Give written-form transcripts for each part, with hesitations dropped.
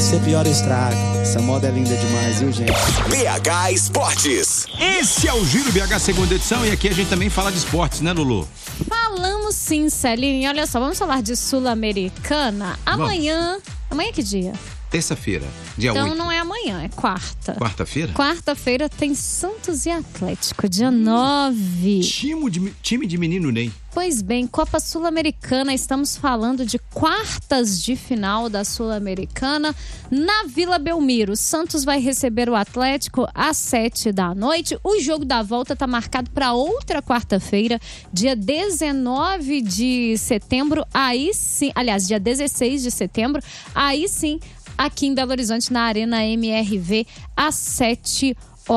você piora o estrago. Essa moda é linda demais, viu, gente? BH Esportes. Esse é o Giro BH segunda edição e aqui a gente também fala de esportes, né, Lulu? Falamos sim, Celine. Olha só, vamos falar de Sul-Americana. Amanhã é que dia? Terça-feira, dia 8. Então não é amanhã, é quarta. Quarta-feira? Quarta-feira tem Santos e Atlético, dia 9. Time de menino Ney. Pois bem, Copa Sul-Americana, estamos falando de quartas de final da Sul-Americana na Vila Belmiro. Santos vai receber o Atlético às 7h. O jogo da volta está marcado para outra quarta-feira, dia 19 de setembro. Aí sim, aliás, dia 16 de setembro. Aí sim, aqui em Belo Horizonte, na Arena MRV, às 7h.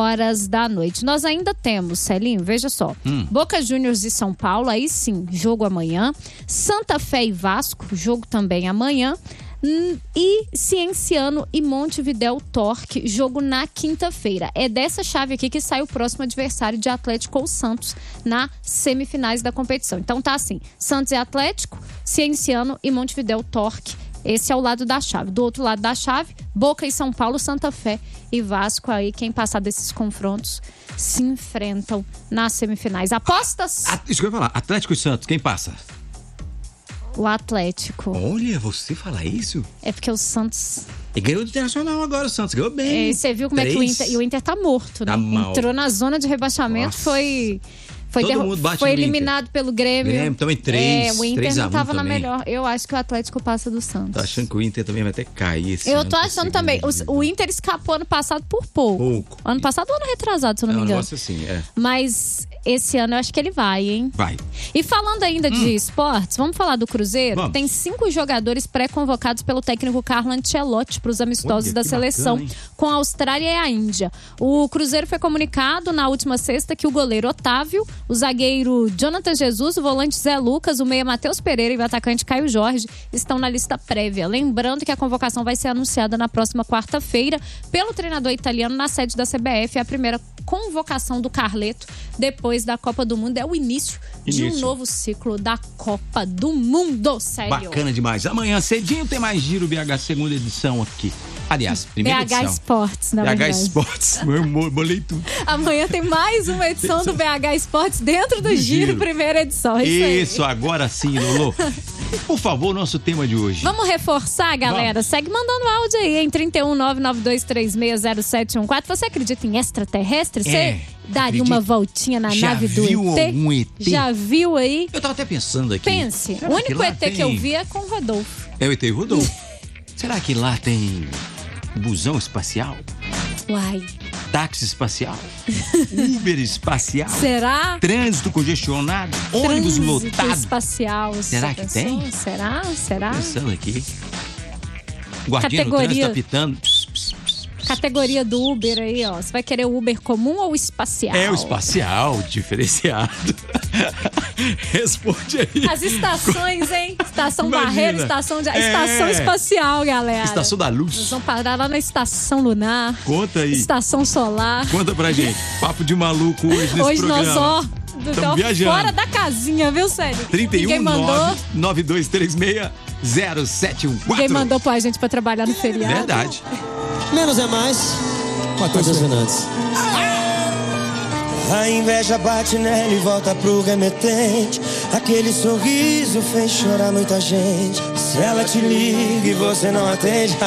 Nós ainda temos, Celinho, veja só, Boca Juniors e São Paulo, aí sim, jogo amanhã. Santa Fé e Vasco, jogo também amanhã. E Cienciano e Montevidéu Torque, jogo na quinta-feira. É dessa chave aqui que sai o próximo adversário de Atlético ou Santos nas semifinais da competição. Então tá assim, Santos e Atlético, Cienciano e Montevidéu Torque. Esse é o lado da chave. Do outro lado da chave, Boca e São Paulo, Santa Fé e Vasco. Aí, quem passar desses confrontos se enfrentam nas semifinais. Apostas? Isso que eu ia falar. Atlético e Santos, quem passa? O Atlético. Olha, você fala isso? É porque o Santos... E ganhou do Internacional agora, o Santos ganhou bem. E você viu como é que o Inter... E o Inter tá morto, né? Tá mal. Entrou na zona de rebaixamento, foi eliminado pelo Grêmio. Também 3. O Inter não tava na também. melhor. Eu acho que o Atlético passa do Santos. Tô achando que o Inter também vai até cair esse Eu ano tô achando também. O Inter escapou ano passado por pouco. Ano passado ou ano retrasado, se eu não me engano. É um negócio assim, é. Mas esse ano eu acho que ele vai, hein? Vai. E falando ainda de esportes, vamos falar do Cruzeiro? Vamos. Tem 5 jogadores pré-convocados pelo técnico Carlo Ancelotti para os amistosos da seleção bacana, com a Austrália e a Índia. O Cruzeiro foi comunicado na última sexta que o goleiro Otávio, o zagueiro Jonathan Jesus, o volante Zé Lucas, o meia Matheus Pereira e o atacante Caio Jorge estão na lista prévia. Lembrando que a convocação vai ser anunciada na próxima quarta-feira pelo treinador italiano na sede da CBF. É a primeira convocação do Carleto depois da Copa do Mundo. É o início de um novo ciclo da Copa do Mundo, sério. Bacana demais. Amanhã cedinho tem mais Giro BH segunda edição aqui. Aliás, primeira BH edição. Esportes, na BH verdade. Esportes. Bolei tudo. Amanhã tem mais uma edição do BH Esportes dentro do Giro, primeira edição. Isso, agora sim, Lolo. Por favor, nosso tema de hoje. Vamos reforçar, galera? Vamos. Segue mandando áudio aí em 31992360714. Você acredita em extraterrestre? Você daria uma voltinha na nave do ET? Já viu algum ET? Já viu aí? Eu tava até pensando aqui. Pense. O único ET que eu vi é com o Rodolfo. É o ET Rodolfo. Será que lá tem busão espacial? Uai. Táxi espacial? Uber espacial? Será? Trânsito congestionado? Ônibus lotado? Espacial. Será que tem? Será? Pensando aqui. Guardinha no trânsito apitando. Categoria do Uber aí, ó. Você vai querer o Uber comum ou o espacial? É o espacial, diferenciado. Responde aí. As estações, hein? Estação Imagina. Barreira, estação espacial, galera. Estação da Luz. Nós vamos parar lá na Estação Lunar. Conta aí. Estação Solar. Conta pra gente. Papo de maluco hoje nesse programa. Hoje nós, viajando. Fora da casinha, viu, Célio? 31-99236-0714. Ninguém mandou pra gente pra trabalhar no feriado. Verdade. Menos é mais. Matheus Fernandes. A inveja bate nela e volta pro remetente. Aquele sorriso fez chorar muita gente. Se ela te liga e você não atende,